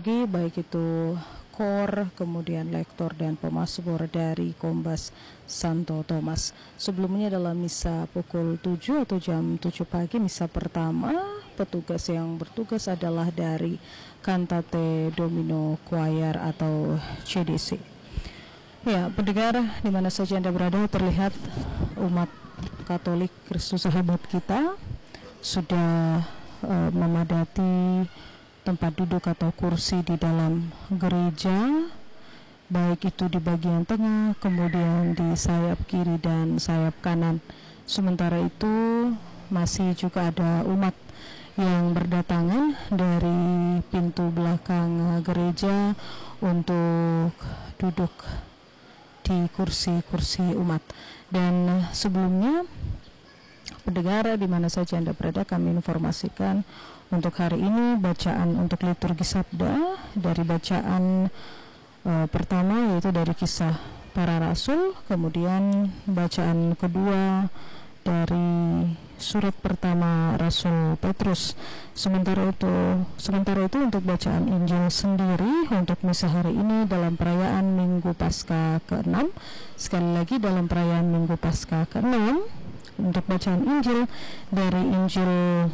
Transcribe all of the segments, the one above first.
liturgi, baik itu kor, kemudian lektor dan pemazmur dari Kombas Santo Thomas. Sebelumnya dalam misa pukul 7 atau jam 7 pagi, misa pertama, petugas yang bertugas adalah dari Cantate Domino Choir atau CDC. Ya, pendengar di mana saja Anda berada, terlihat umat Katolik Kristus sahabat kita sudah memadati tempat duduk atau kursi di dalam gereja, baik itu di bagian tengah, kemudian di sayap kiri dan sayap kanan. Sementara itu masih juga ada umat yang berdatangan dari pintu belakang gereja untuk duduk di kursi-kursi umat. Dan sebelumnya, pendengar di mana saja Anda berada, kami informasikan untuk hari ini bacaan untuk liturgi Sabda dari bacaan pertama yaitu dari Kisah Para Rasul, kemudian bacaan kedua dari surat pertama Rasul Petrus. Sementara itu untuk bacaan Injil sendiri untuk misa hari ini dalam perayaan Minggu Paskah ke-6. Sekali lagi dalam perayaan Minggu Paskah ke-6, untuk bacaan Injil dari Injil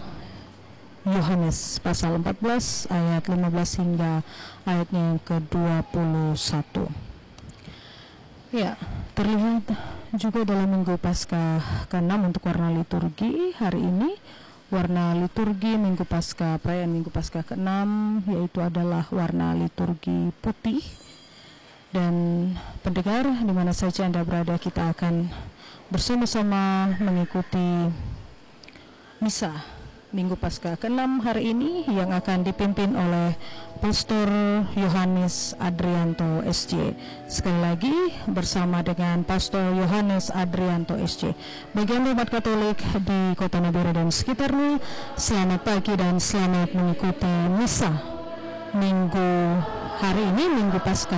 Yohanes pasal 14 ayat 15 hingga ayatnya yang ke-21. Ya, terlihat juga dalam Minggu Paskah ke-6 untuk warna liturgi hari ini. Warna liturgi Minggu Paskah, perayaan Minggu Paskah ke-6 yaitu adalah warna liturgi putih. Dan pendengar di mana saja Anda berada, kita akan bersama-sama mengikuti misa Minggu Paskah ke-6 hari ini yang akan dipimpin oleh Pastor Yohanes Adrianto SJ. Sekali lagi bersama dengan Pastor Yohanes Adrianto SJ. Bagi Anda umat Katolik di Kota Nabire dan sekitarnya, selamat pagi dan selamat mengikuti misa Minggu hari ini, Minggu Paskah